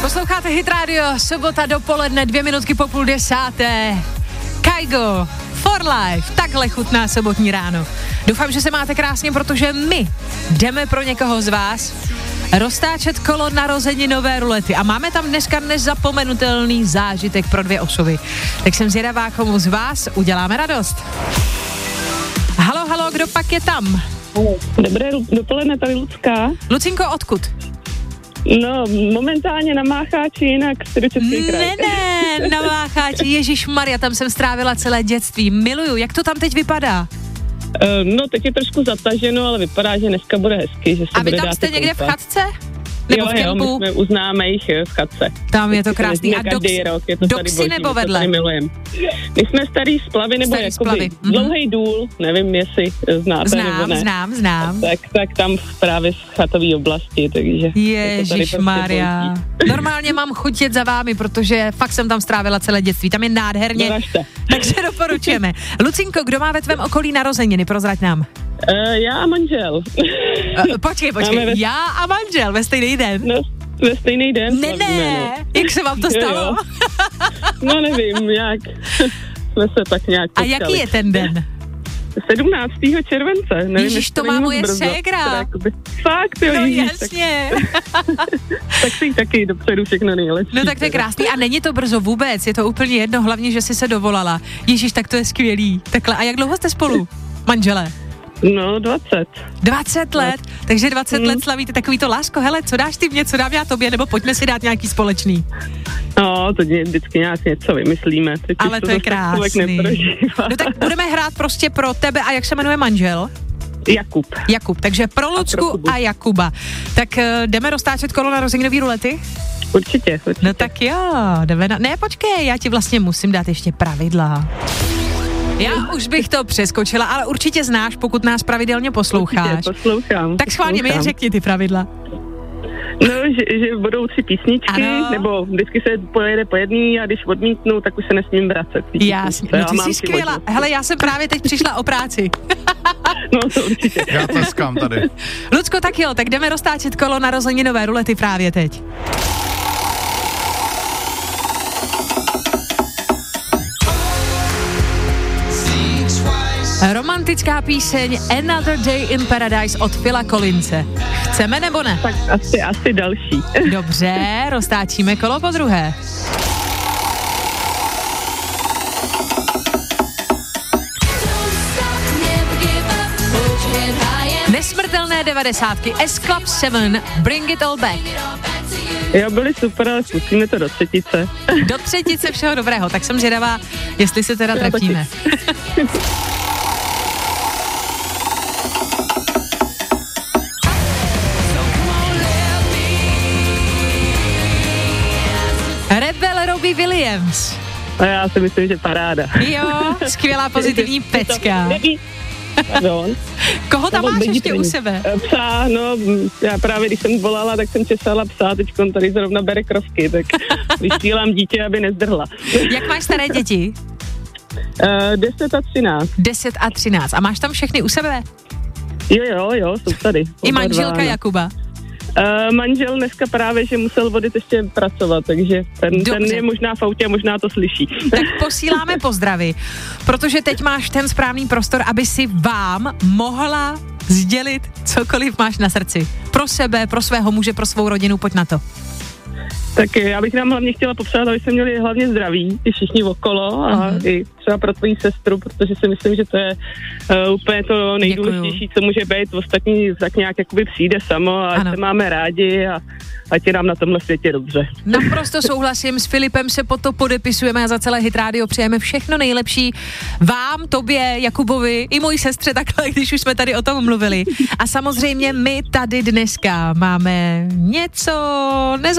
Posloucháte Hit Radio, sobota dopoledne, 2 minutky po 9:30. Kygo, For Life, takhle chutná sobotní ráno. Doufám, že se máte krásně, protože my jdeme pro někoho z vás roztáčet kolo narozeninové rulety a máme tam dneska nezapomenutelný zážitek pro 2 osoby. Tak jsem zvědavá, komu z vás uděláme radost. Halo, kdo pak je tam? Dobré dopoledne, tady Lucka. Lucinko, odkud? No, momentálně na Mácháči, jinak Středočeský kraj. Ne, na Mácháči, ježišmarja, tam jsem strávila celé dětství, miluju, jak to tam teď vypadá? No, teď je trošku zataženo, ale vypadá, že dneska bude hezky, že se a vy bude tam dát jste někde v koupat. chatce? Nebo v kempu? Jo, my jsme u známejch v chatce. Tam je to krásný. A každý rok je to doxy tady nebo boží, vedle? My milujeme. My jsme starý Splavy, nebo Starý jakoby Splavy. Dlouhej důl, nevím, jestli znáte nebo ne. Znám. Tak tam právě v chatové oblasti, takže... Ježišmarja. Normálně mám chuť jet za vámi, protože fakt jsem tam strávila celé dětství. Tam je nádherně. Doražte. Takže doporučujeme. Lucinko, kdo má ve tvém okolí narozeniny? Prozrať nám. Já a manžel. Počkej. Já a manžel ve stejný den. No, ve stejný den. Ne. Jak se vám to stalo? Jo. No nevím, jak. Jsme se tak nějak A potkali. jaký je ten den? 17. července. Nevím, Ježíš, to má moje ségra. Fakt, jo, No Ježíš, jasně. tak si jí taky dopředu všechno nejlepší. No tak to je krásný a není to brzo vůbec, je to úplně jedno, hlavně, že jsi se dovolala. Ježíš, tak to je skvělý. Takhle, a jak dlouho jste spolu, manžele? No, 20. 20 let, takže 20 let slavíte takový to lásko, hele, co dáš ty mně, co dám já tobě, nebo pojďme si dát nějaký společný. No, to vždycky nějak něco vymyslíme. Teď ale to je krásný. No tak budeme hrát prostě pro tebe a jak se jmenuje manžel? Jakub, takže pro Lucku a Jakuba. Tak jdeme roztáčet kolo narozeninový rulety? Určitě. No tak jo, jdeme na... Ne, počkej, já ti vlastně musím dát ještě pravidla. Já už bych to přeskočila, ale určitě znáš, pokud nás pravidelně posloucháš. Určitě, poslouchám. Tak schválně mi řekni ty pravidla. No, že budou 3 písničky, ano. Nebo vždycky se pojede po jedný a když odmítnu, tak už se nesmím vracet. Jasně, no ty jsi skvěla. Hele, já jsem právě teď přišla o práci. No to určitě. Já tleskám tady. Lucko, tak jo, tak jdeme roztáčet kolo narozeninové rulety právě teď. Romantická píseň Another Day in Paradise od Phila Collinse. Chceme nebo ne? Tak asi další. Dobře, roztáčíme kolo po druhé. Nesmrtelné 90. S-Club 7, Bring It All Back. Jo, byli super, ale zkusíme to do třetice. Do třetice všeho dobrého, tak jsem zvědavá, jestli se teda trefíme. Rebel Robbie Williams. A já si myslím, že paráda. Jo, skvělá pozitivní pecka. Pardon. Koho tam máš ještě u sebe? Psa, no, já právě když jsem volala, tak jsem česala psa, teďkon tady zrovna bere krovky, tak vysílám dítě, aby nezdrhla. Jak máš staré děti? 10 a 13. 10 a 13. A máš tam všechny u sebe? Jo, jsou tady. I manželka Jakuba? Manžel dneska právě, že musel odjet ještě pracovat, takže ten je možná v autě a možná to slyší. Tak posíláme pozdravy, protože teď máš ten správný prostor, aby si vám mohla sdělit cokoliv máš na srdci. Pro sebe, pro svého muže, pro svou rodinu, pojď na to. Tak já bych nám hlavně chtěla popřát, aby jsme měli hlavně zdraví, i všichni okolo a i třeba pro tvoji sestru, protože si myslím, že to je úplně to nejdůležitější, co může být. Ostatní tak nějak jakoby přijde samo a se máme rádi a ať je nám na tomhle světě dobře. Naprosto souhlasím, s Filipem se po to podepisujeme a za celé Hit Radio přejeme všechno nejlepší vám, tobě, Jakubovi i mojí sestře takhle, když už jsme tady o tom mluvili. A samozřejmě my tady dneska máme něco